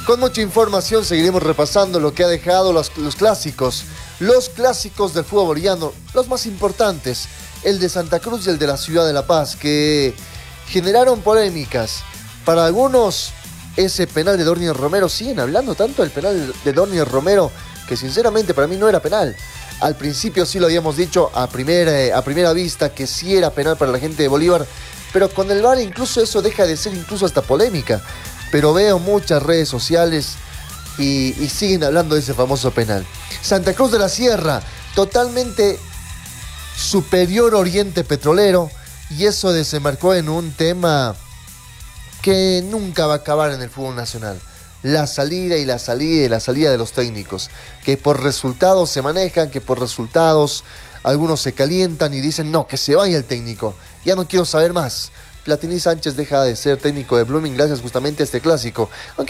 Con mucha información seguiremos repasando lo que ha dejado los clásicos del fútbol boliviano, los más importantes, el de Santa Cruz y el de la ciudad de La Paz, que generaron polémicas. Para algunos, ese penal de Dornier Romero, siguen hablando tanto del penal de Dornier Romero, que sinceramente para mí no era penal. Al principio sí lo habíamos dicho a primera vista que sí era penal para la gente de Bolívar, pero con el VAR incluso eso deja de ser incluso hasta polémica. Pero veo muchas redes sociales y siguen hablando de ese famoso penal. Santa Cruz de la Sierra, totalmente superior Oriente Petrolero, y eso desembarcó en un tema que nunca va a acabar en el fútbol nacional. La salida de los técnicos, que por resultados se manejan, que por resultados algunos se calientan y dicen no, que se vaya el técnico, ya no quiero saber más. Platini Sánchez deja de ser técnico de Blooming gracias justamente a este clásico. Aunque